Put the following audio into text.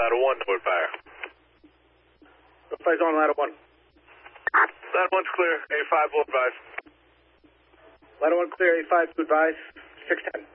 ladder 1 to fire. Notify zone ladder 1. Ladder 1's clear. A5 will advise. Ladder 1 clear, A5 to advise. 610.